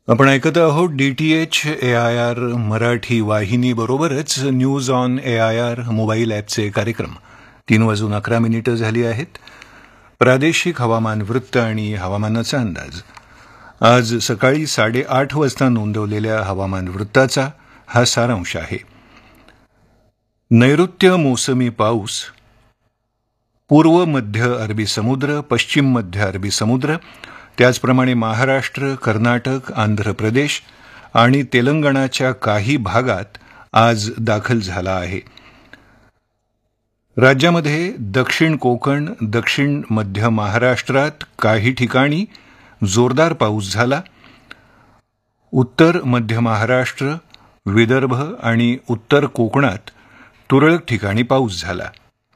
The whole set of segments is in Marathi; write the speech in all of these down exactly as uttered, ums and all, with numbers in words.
आपण ऐकत आहोत D T H A I R Marathi वाहिनी बरोबरच news on A I R mobile ॲपचे कार्यक्रम. तीन वाजून अकरा मिनिटं झाली आहेत. प्रादेशिक हवामान वृत्त आणि हवामानाचा अंदाज. आज सकाळी साडेआठ वाजता नोंदवलेल्या हवामान वृत्ताचा हा सारांश आहे. नैऋत्य मोसमी पाऊस पूर्व मध्य अरबी समुद्र, पश्चिम मध्य अरबी समुद्र, त्याचप्रमाणे महाराष्ट्र, कर्नाटक, आंध्र प्रदेश आणि तेलंगणाच्या काही भागात आज दाखल झाला आहे. राज्यामध्ये दक्षिण कोकण, दक्षिण मध्य महाराष्ट्रात काही ठिकाणी जोरदार पाऊस झाला. उत्तर मध्य महाराष्ट्र, विदर्भ आणि उत्तर कोकणात तुरळक ठिकाणी पाऊस झाला.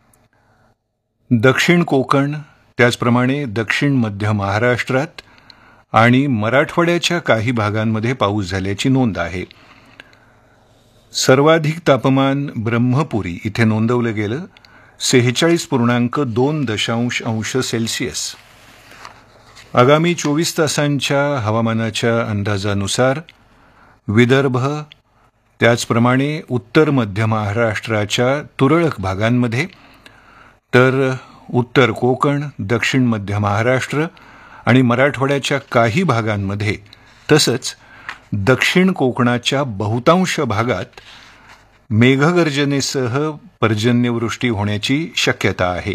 दक्षिण कोकण, त्याचप्रमाणे दक्षिण मध्य महाराष्ट्रात आणि मराठवाड्याच्या काही भागांमध्ये पाऊस झाल्याची नोंद आहे. सर्वाधिक तापमान ब्रह्मपुरी इथे नोंदवलं गेलं सेहेचाळीस पूर्णांक दोन दशांश अंश सेल्सिअस. आगामी चोवीस तासांच्या हवामानाच्या अंदाजानुसार विदर्भ, त्याचप्रमाणे उत्तर मध्य महाराष्ट्राच्या तुरळक भागांमध्ये, तर उत्तर कोकण, दक्षिण मध्य महाराष्ट्र आणि मराठवाड्याच्या काही भागांमध्ये, तसंच दक्षिण कोकणाच्या बहुतांश भागात मेघगर्जनेसह पर्जन्यवृष्टी होण्याची शक्यता आहे.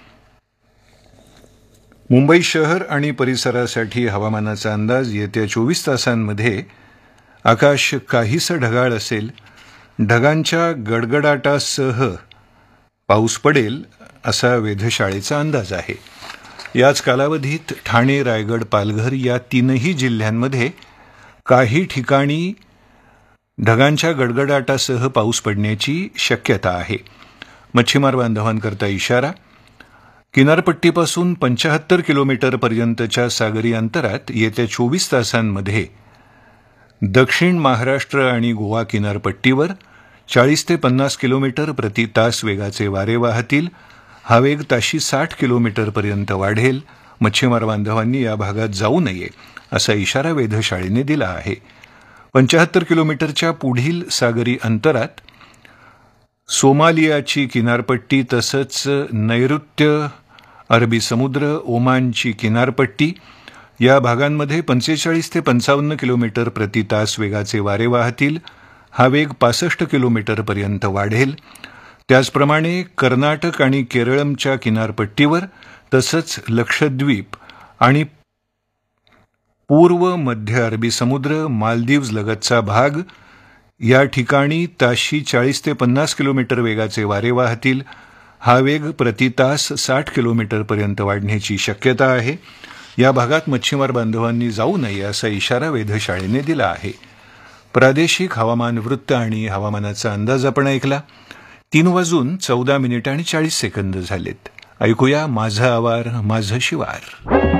मुंबई शहर आणि परिसरासाठी हवामानाचा अंदाज. येत्या चोवीस तासांमध्ये आकाश काहीसं ढगाळ असेल. ढगांच्या गडगडाटासह पाऊस पडेल असा वेधशाळेचा अंदाज आहे. याच कालावधीत ठाणे, रायगड, पालघर या तीनही जिल्ह्यांमध्ये काही ठिकाणी ढगांच्या गडगडाटासह पाऊस पडण्याची शक्यता आहे. मच्छीमार बांधवांकरता इशारा. किनारपट्टीपासून पंचाहत्तर किलोमीटरपर्यंतच्या सागरी अंतरात येत्या चोवीस तासांमध्ये दक्षिण महाराष्ट्र आणि गोवा किनारपट्टीवर चाळीस ते पन्नास किलोमीटर प्रति तास वेगाचे वारे वाहतील. हा वेग ताशी साठ किलोमीटरपर्यंत वाढेल. मच्छीमार बांधवांनी या भागात जाऊ नये असा इशारा वेधशाळेने दिला आहे. पंचाहत्तर किलोमीटरच्या पुढील सागरी अंतरात सोमालियाची किनारपट्टी, तसंच नैऋत्य अरबी समुद्र, ओमानची किनारपट्टी या भागांमध्ये पंचेचाळीस ते पंचावन्न किलोमीटर प्रति तास वेगाचे वारे वाहतील. हा वेग पासष्ट किलोमीटरपर्यंत वाढेल. त्याचप्रमाणे कर्नाटक आणि केरळच्या किनारपट्टीवर, तसंच लक्षद्वीप आणि पूर्व मध्य अरबी समुद्र, मालदीव्ज लगतचा भाग या ठिकाणी ताशी चाळीस ते पन्नास किलोमीटर वेगाचे वारे वाहतील. हा वेग प्रति तास साठ किलोमीटरपर्यंत वाढण्याची शक्यता आहे. या भागात मच्छीमार बांधवांनी जाऊ नये असा इशारा वेधशाळेने दिला आहे. प्रादेशिक हवामान वृत्त आणि हवामानाचा अंदाज आपण ऐकला. तीन वाजून चौदा मिनिटं आणि चाळीस सेकंद झालेत. ऐकूया माझा आवार माझं शिवार.